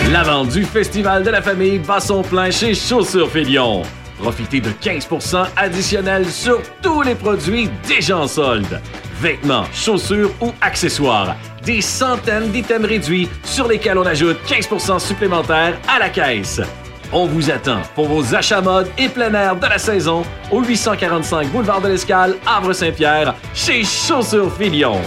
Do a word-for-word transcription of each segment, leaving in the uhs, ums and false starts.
La vente du Festival de la famille bat son plein chez Chaussures Félion. Profitez de quinze pour cent additionnels sur tous les produits déjà en solde. Vêtements, chaussures ou accessoires. Des centaines d'items réduits sur lesquels on ajoute quinze pour cent supplémentaires à la caisse. On vous attend pour vos achats mode et plein air de la saison au huit cent quarante-cinq boulevard de l'Escale, Havre-Saint-Pierre, chez Chaussures Félion.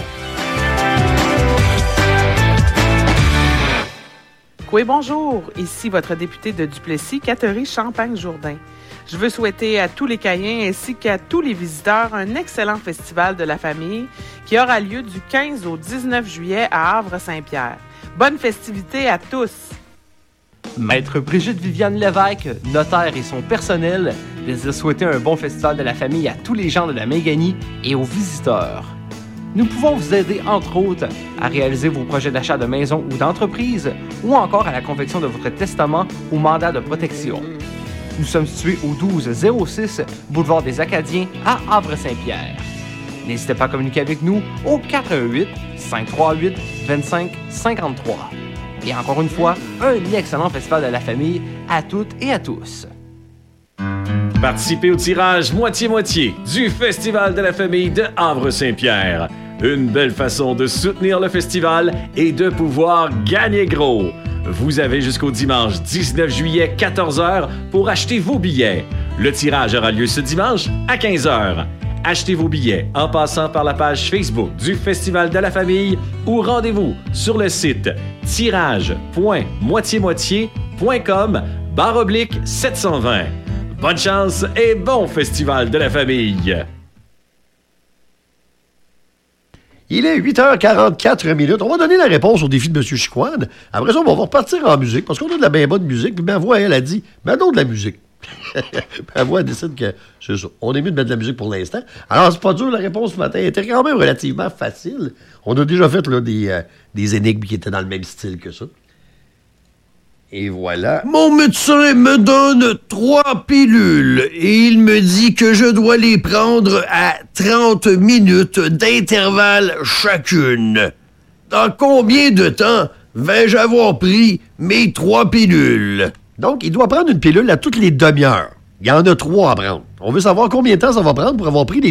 Oui, bonjour. Ici votre députée de Duplessis, Catherine Champagne-Jourdain. Je veux souhaiter à tous les Caïens ainsi qu'à tous les visiteurs un excellent festival de la famille qui aura lieu du quinze au dix-neuf juillet à Havre-Saint-Pierre. Bonne festivité à tous! Maître Brigitte Viviane Lévesque, notaire et son personnel, désire souhaiter un bon festival de la famille à tous les gens de la Méganie et aux visiteurs. Nous pouvons vous aider, entre autres, à réaliser vos projets d'achat de maison ou d'entreprise, ou encore à la confection de votre testament ou mandat de protection. Nous sommes situés au douze zéro six boulevard des Acadiens à Havre-Saint-Pierre. N'hésitez pas à communiquer avec nous au quatre un huit, cinq trois huit, deux cinq cinq trois. Et encore une fois, un excellent festival de la famille à toutes et à tous. Participez au tirage moitié-moitié du Festival de la famille de Havre-Saint-Pierre. Une belle façon de soutenir le festival et de pouvoir gagner gros. Vous avez jusqu'au dimanche dix-neuf juillet, quatorze heures, pour acheter vos billets. Le tirage aura lieu ce dimanche à quinze heures. Achetez vos billets en passant par la page Facebook du Festival de la famille ou rendez-vous sur le site tirage point moitié moitié point com barre oblique sept cent vingt. Bonne chance et bon Festival de la famille! Il est huit heures quarante-quatre minutes. On va donner la réponse au défi de M. Chicoine. Après ça, on va repartir en musique parce qu'on a de la bien bonne musique. Puis ma voix, elle a dit, ben non, de la musique. Ma voix, elle décide que c'est ça. On est mieux de mettre de la musique pour l'instant. Alors, c'est pas dur, la réponse ce matin. Elle était quand même relativement facile. On a déjà fait là, des, euh, des énigmes qui étaient dans le même style que ça. Et voilà. Mon médecin me donne trois pilules et il me dit que je dois les prendre à trente minutes d'intervalle chacune. Dans combien de temps vais-je avoir pris mes trois pilules? Donc, il doit prendre une pilule à toutes les demi-heures. Il y en a trois à prendre. On veut savoir combien de temps ça va prendre pour avoir pris les